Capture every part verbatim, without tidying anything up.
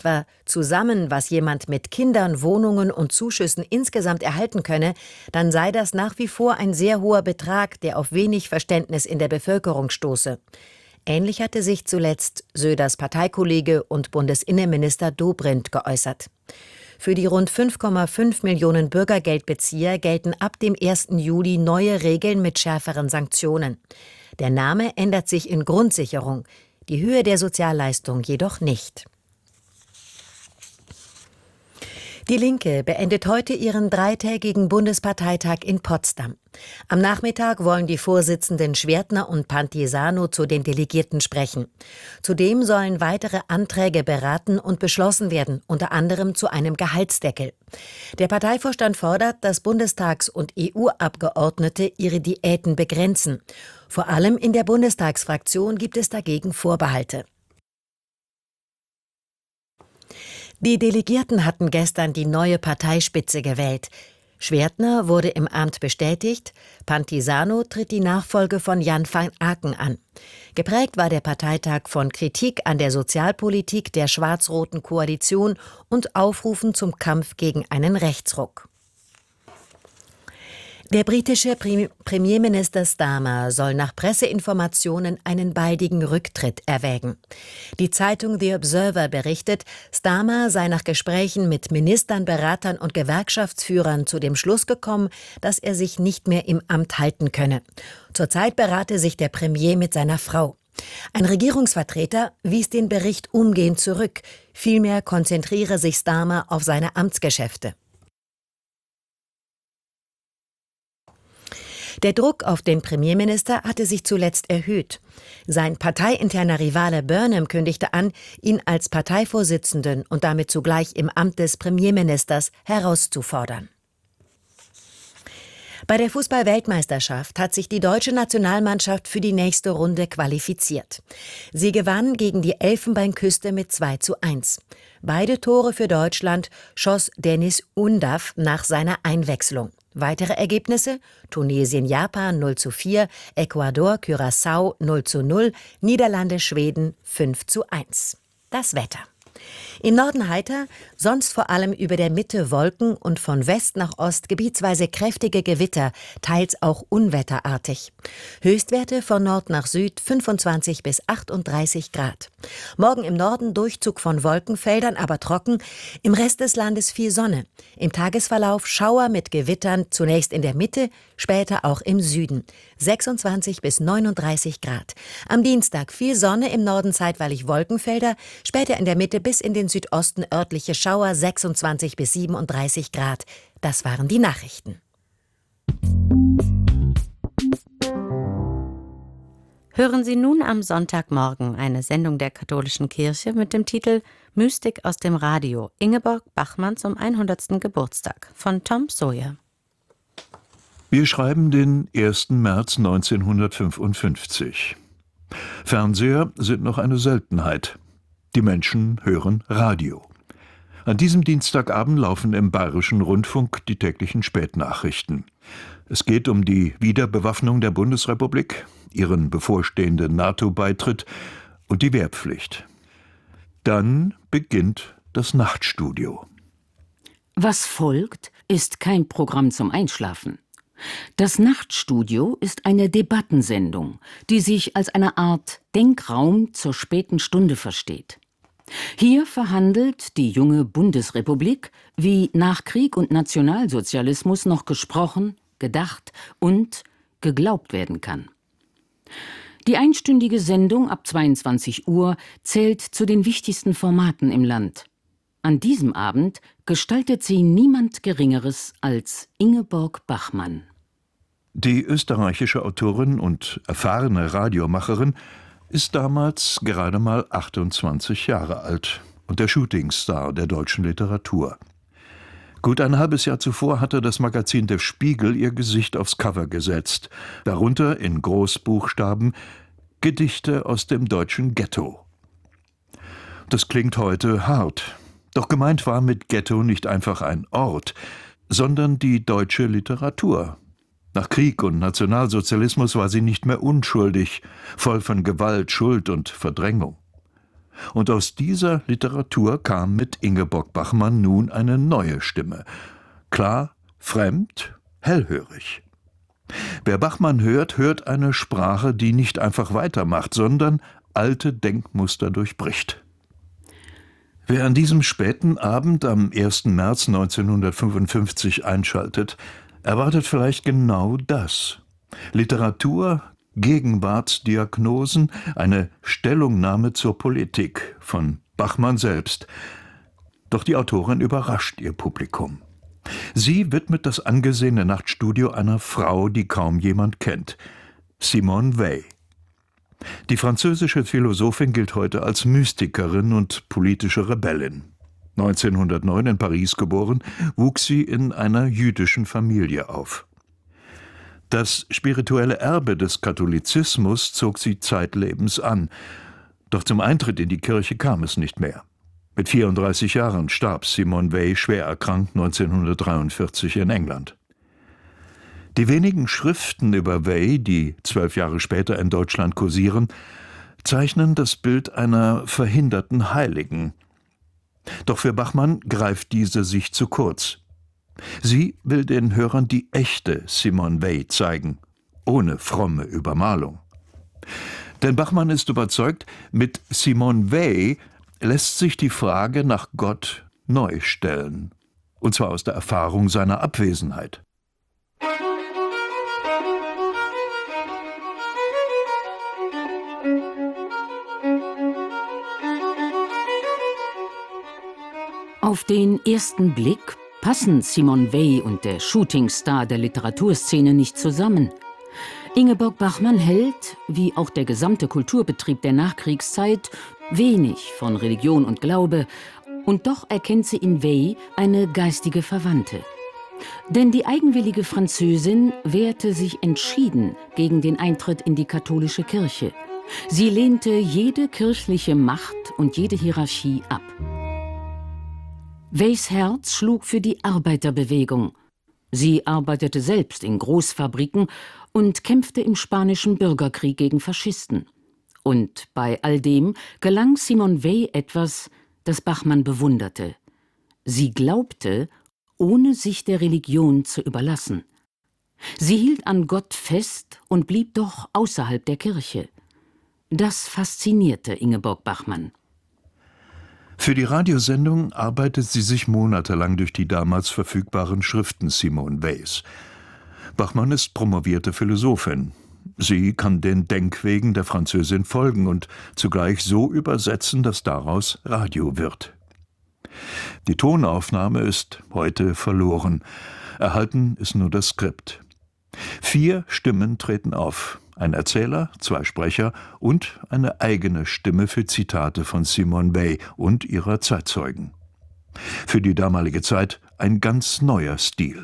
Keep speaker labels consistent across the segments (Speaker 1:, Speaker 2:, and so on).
Speaker 1: etwa zusammen, was jemand mit Kindern, Wohnungen und Zuschüssen insgesamt erhalten könne, dann sei das nach wie vor ein sehr hoher Betrag, der auf wenig Verständnis in der Bevölkerung stoße. Ähnlich hatte sich zuletzt Söders Parteikollege und Bundesinnenminister Dobrindt geäußert. Für die rund fünf Komma fünf Millionen Bürgergeldbezieher gelten ab dem ersten Juli neue Regeln mit schärferen Sanktionen. Der Name ändert sich in Grundsicherung, die Höhe der Sozialleistung jedoch nicht. Die Linke beendet heute ihren dreitägigen Bundesparteitag in Potsdam. Am Nachmittag wollen die Vorsitzenden Schwertner und Pantisano zu den Delegierten sprechen. Zudem sollen weitere Anträge beraten und beschlossen werden, unter anderem zu einem Gehaltsdeckel. Der Parteivorstand fordert, dass Bundestags- und E U-Abgeordnete ihre Diäten begrenzen. Vor allem in der Bundestagsfraktion gibt es dagegen Vorbehalte. Die Delegierten hatten gestern die neue Parteispitze gewählt. Schwertner wurde im Amt bestätigt, Pantisano tritt die Nachfolge von Jan van Aken an. Geprägt war der Parteitag von Kritik an der Sozialpolitik der schwarz-roten Koalition und Aufrufen zum Kampf gegen einen Rechtsruck. Der britische Premierminister Starmer soll nach Presseinformationen einen baldigen Rücktritt erwägen. Die Zeitung The Observer berichtet, Starmer sei nach Gesprächen mit Ministern, Beratern und Gewerkschaftsführern zu dem Schluss gekommen, dass er sich nicht mehr im Amt halten könne. Zurzeit berate sich der Premier mit seiner Frau. Ein Regierungsvertreter wies den Bericht umgehend zurück. Vielmehr konzentriere sich Starmer auf seine Amtsgeschäfte. Der Druck auf den Premierminister hatte sich zuletzt erhöht. Sein parteiinterner Rivale Burnham kündigte an, ihn als Parteivorsitzenden und damit zugleich im Amt des Premierministers herauszufordern. Bei der Fußball-Weltmeisterschaft hat sich die deutsche Nationalmannschaft für die nächste Runde qualifiziert. Sie gewann gegen die Elfenbeinküste mit zwei zu eins. Beide Tore für Deutschland schoss Deniz Undav nach seiner Einwechslung. Weitere Ergebnisse: Tunesien-Japan null zu vier, Ecuador-Curaçao null zu null, Niederlande-Schweden fünf zu eins. Das Wetter. Im Norden heiter, sonst vor allem über der Mitte Wolken und von West nach Ost gebietsweise kräftige Gewitter, teils auch unwetterartig. Höchstwerte von Nord nach Süd fünfundzwanzig bis achtunddreißig Grad. Morgen im Norden Durchzug von Wolkenfeldern, aber trocken, im Rest des Landes viel Sonne. Im Tagesverlauf Schauer mit Gewittern, zunächst in der Mitte, später auch im Süden. sechsundzwanzig bis neununddreißig Grad. Am Dienstag viel Sonne, im Norden zeitweilig Wolkenfelder, später in der Mitte bis in den Südosten örtliche Schauer, sechsundzwanzig bis siebenunddreißig Grad. Das waren die Nachrichten.
Speaker 2: Hören Sie nun am Sonntagmorgen eine Sendung der Katholischen Kirche mit dem Titel Mystik aus dem Radio, Ingeborg Bachmann zum hundertsten Geburtstag von Tom Sawyer.
Speaker 3: Wir schreiben den ersten März neunzehnhundertfünfundfünfzig. Fernseher sind noch eine Seltenheit. Die Menschen hören Radio. An diesem Dienstagabend laufen im Bayerischen Rundfunk die täglichen Spätnachrichten. Es geht um die Wiederbewaffnung der Bundesrepublik, ihren bevorstehenden NATO-Beitritt und die Wehrpflicht. Dann beginnt das Nachtstudio.
Speaker 4: Was folgt, ist kein Programm zum Einschlafen. Das Nachtstudio ist eine Debattensendung, die sich als eine Art Denkraum zur späten Stunde versteht. Hier verhandelt die junge Bundesrepublik, wie nach Krieg und Nationalsozialismus noch gesprochen, gedacht und geglaubt werden kann. Die einstündige Sendung ab zweiundzwanzig Uhr zählt zu den wichtigsten Formaten im Land. An diesem Abend gestaltet sie niemand Geringeres als Ingeborg Bachmann.
Speaker 3: Die österreichische Autorin und erfahrene Radiomacherin ist damals gerade mal achtundzwanzig Jahre alt und der Shootingstar der deutschen Literatur. Gut ein halbes Jahr zuvor hatte das Magazin Der Spiegel ihr Gesicht aufs Cover gesetzt, darunter in Großbuchstaben Gedichte aus dem deutschen Ghetto. Das klingt heute hart, doch gemeint war mit Ghetto nicht einfach ein Ort, sondern die deutsche Literatur. Nach Krieg und Nationalsozialismus war sie nicht mehr unschuldig, voll von Gewalt, Schuld und Verdrängung. Und aus dieser Literatur kam mit Ingeborg Bachmann nun eine neue Stimme. Klar, fremd, hellhörig. Wer Bachmann hört, hört eine Sprache, die nicht einfach weitermacht, sondern alte Denkmuster durchbricht. Wer an diesem späten Abend am ersten März neunzehnhundertfünfundfünfzig einschaltet, erwartet vielleicht genau das. Literatur, Gegenwartsdiagnosen, eine Stellungnahme zur Politik von Bachmann selbst. Doch die Autorin überrascht ihr Publikum. Sie widmet das angesehene Nachtstudio einer Frau, die kaum jemand kennt, Simone Weil. Die französische Philosophin gilt heute als Mystikerin und politische Rebellin. neunzehnhundertneun in Paris geboren, wuchs sie in einer jüdischen Familie auf. Das spirituelle Erbe des Katholizismus zog sie zeitlebens an, doch zum Eintritt in die Kirche kam es nicht mehr. Mit vierunddreißig Jahren starb Simone Weil schwer erkrankt neunzehnhundertdreiundvierzig in England. Die wenigen Schriften über Weil, die zwölf Jahre später in Deutschland kursieren, zeichnen das Bild einer verhinderten Heiligen. Doch für Bachmann greift diese sich zu kurz. Sie will den Hörern die echte Simone Weil zeigen, ohne fromme Übermalung. Denn Bachmann ist überzeugt, mit Simone Weil lässt sich die Frage nach Gott neu stellen, und zwar aus der Erfahrung seiner Abwesenheit.
Speaker 4: Auf den ersten Blick passen Simone Weil und der Shootingstar der Literaturszene nicht zusammen. Ingeborg Bachmann hält, wie auch der gesamte Kulturbetrieb der Nachkriegszeit, wenig von Religion und Glaube, und doch erkennt sie in Weil eine geistige Verwandte. Denn die eigenwillige Französin wehrte sich entschieden gegen den Eintritt in die katholische Kirche. Sie lehnte jede kirchliche Macht und jede Hierarchie ab. Weils Herz schlug für die Arbeiterbewegung. Sie arbeitete selbst in Großfabriken und kämpfte im Spanischen Bürgerkrieg gegen Faschisten. Und bei all dem gelang Simone Weil etwas, das Bachmann bewunderte. Sie glaubte, ohne sich der Religion zu überlassen. Sie hielt an Gott fest und blieb doch außerhalb der Kirche. Das faszinierte Ingeborg Bachmann.
Speaker 3: Für die Radiosendung arbeitet sie sich monatelang durch die damals verfügbaren Schriften Simone Weils. Bachmann ist promovierte Philosophin. Sie kann den Denkwegen der Französin folgen und zugleich so übersetzen, dass daraus Radio wird. Die Tonaufnahme ist heute verloren. Erhalten ist nur das Skript. Vier Stimmen treten auf. Ein Erzähler, zwei Sprecher und eine eigene Stimme für Zitate von Simone Weil und ihrer Zeitzeugen. Für die damalige Zeit ein ganz neuer Stil.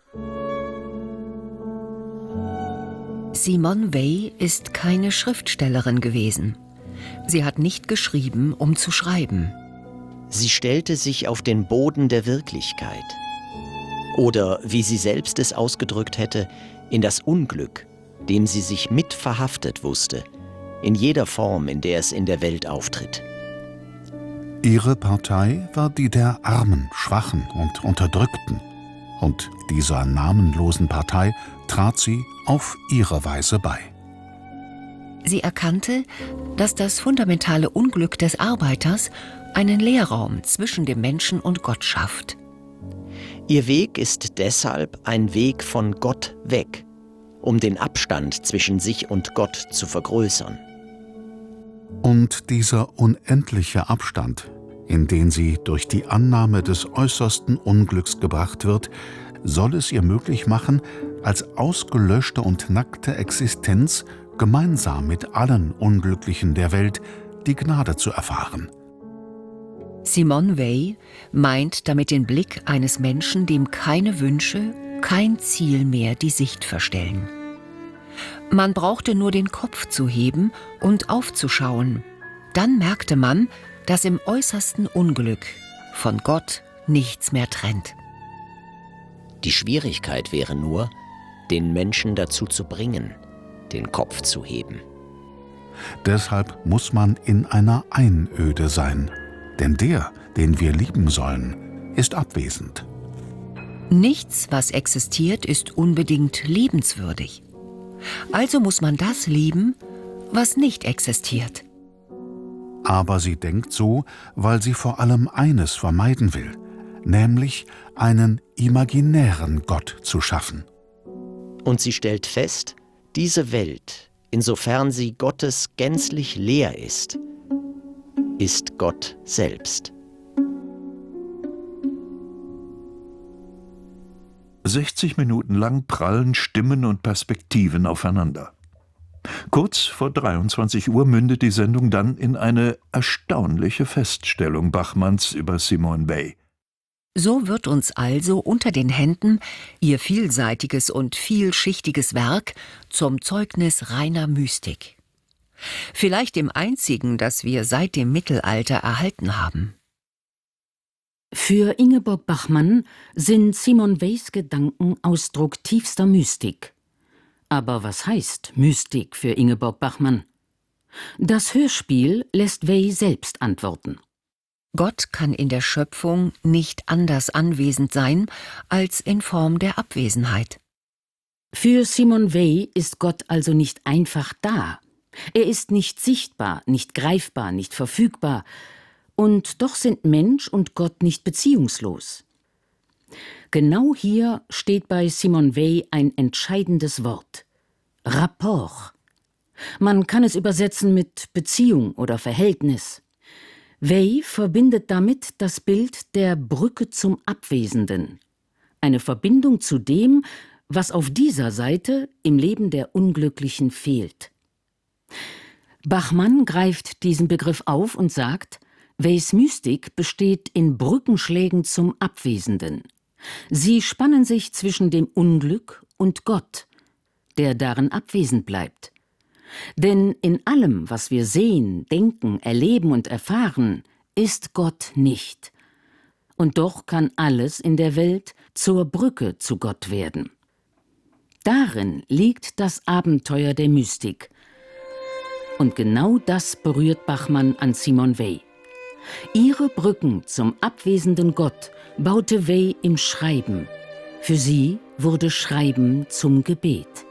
Speaker 5: Simone Weil ist keine Schriftstellerin gewesen. Sie hat nicht geschrieben, um zu schreiben.
Speaker 6: Sie stellte sich auf den Boden der Wirklichkeit. Oder, wie sie selbst es ausgedrückt hätte, in das Unglück, dem sie sich mit verhaftet wusste, in jeder Form, in der es in der Welt auftritt.
Speaker 7: Ihre Partei war die der Armen, Schwachen und Unterdrückten. Und dieser namenlosen Partei trat sie auf ihre Weise bei.
Speaker 5: Sie erkannte, dass das fundamentale Unglück des Arbeiters einen Leerraum zwischen dem Menschen und Gott schafft.
Speaker 6: Ihr Weg ist deshalb ein Weg von Gott weg, um den Abstand zwischen sich und Gott zu vergrößern.
Speaker 7: Und dieser unendliche Abstand, in den sie durch die Annahme des äußersten Unglücks gebracht wird, soll es ihr möglich machen, als ausgelöschte und nackte Existenz gemeinsam mit allen Unglücklichen der Welt die Gnade zu erfahren.
Speaker 5: Simone Weil meint damit den Blick eines Menschen, dem keine Wünsche, kein Ziel mehr die Sicht verstellen. Man brauchte nur den Kopf zu heben und aufzuschauen. Dann merkte man, dass im äußersten Unglück von Gott nichts mehr trennt.
Speaker 6: Die Schwierigkeit wäre nur, den Menschen dazu zu bringen, den Kopf zu heben.
Speaker 7: Deshalb muss man in einer Einöde sein. Denn der, den wir lieben sollen, ist abwesend.
Speaker 5: Nichts, was existiert, ist unbedingt liebenswürdig. Also muss man das lieben, was nicht existiert.
Speaker 7: Aber sie denkt so, weil sie vor allem eines vermeiden will, nämlich einen imaginären Gott zu schaffen.
Speaker 6: Und sie stellt fest, diese Welt, insofern sie Gottes gänzlich leer ist, ist Gott selbst.
Speaker 3: sechzig Minuten lang prallen Stimmen und Perspektiven aufeinander. Kurz vor dreiundzwanzig Uhr mündet die Sendung dann in eine erstaunliche Feststellung Bachmanns über Simone Weil.
Speaker 5: So wird uns also unter den Händen ihr vielseitiges und vielschichtiges Werk zum Zeugnis reiner Mystik. Vielleicht dem einzigen, das wir seit dem Mittelalter erhalten haben.
Speaker 4: Für Ingeborg Bachmann sind Simone Weils Gedanken Ausdruck tiefster Mystik. Aber was heißt Mystik für Ingeborg Bachmann? Das Hörspiel lässt Weil selbst antworten.
Speaker 5: Gott kann in der Schöpfung nicht anders anwesend sein als in Form der Abwesenheit.
Speaker 4: Für Simone Weil ist Gott also nicht einfach da. Er ist nicht sichtbar, nicht greifbar, nicht verfügbar. Und doch sind Mensch und Gott nicht beziehungslos. Genau hier steht bei Simone Weil ein entscheidendes Wort: Rapport. Man kann es übersetzen mit Beziehung oder Verhältnis. Weil verbindet damit das Bild der Brücke zum Abwesenden. Eine Verbindung zu dem, was auf dieser Seite im Leben der Unglücklichen fehlt. Bachmann greift diesen Begriff auf und sagt, Weils Mystik besteht in Brückenschlägen zum Abwesenden. Sie spannen sich zwischen dem Unglück und Gott, der darin abwesend bleibt. Denn in allem, was wir sehen, denken, erleben und erfahren, ist Gott nicht. Und doch kann alles in der Welt zur Brücke zu Gott werden. Darin liegt das Abenteuer der Mystik. Und genau das berührt Bachmann an Simone Weil. Ihre Brücken zum abwesenden Gott baute Weil im Schreiben. Für sie wurde Schreiben zum Gebet.